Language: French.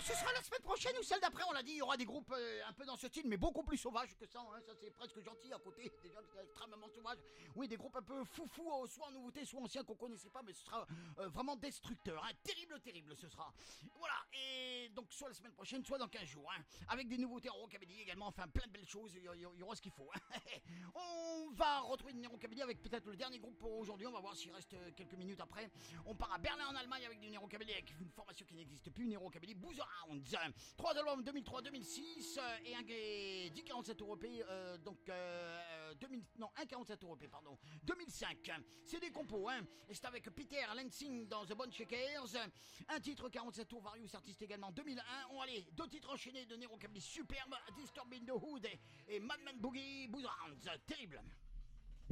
ce sera la semaine prochaine ou celle d'après, on l'a dit, il y aura des groupes un peu dans ce style, mais beaucoup plus sauvages que ça, hein, ça c'est presque gentil à côté, des gens qui sont extrêmement sauvages. Oui, des groupes un peu foufou, soit en nouveauté, soit anciens qu'on connaissait pas, mais ce sera vraiment destructeur, hein, terrible ce sera. Voilà, et donc soit la semaine prochaine, soit dans 15 jours, hein, avec des nouveautés en rockabilly également, enfin plein de belles choses, il y aura ce qu'il faut. Hein. On va retrouver du rockabilly avec peut-être le dernier groupe pour aujourd'hui, on va voir s'il reste quelques minutes après. On part à Berlin en Allemagne avec du rockabilly, avec une formation qui n'existe plus, une rockabilly, Boozer Rounds. 3 albums 2003-2006 et un 10,47 européen, donc 1,47 européen, pardon, 2005. C'est des compos, hein. Et c'est avec Peter Lansing dans The Bone Shakers. Un titre 47 tours, Various Artists également 2001. On allez, 2 titres enchaînés de rockabilly superbe, Disturbed in the Hood et Madman Boogie, Boozer Rounds. Terrible.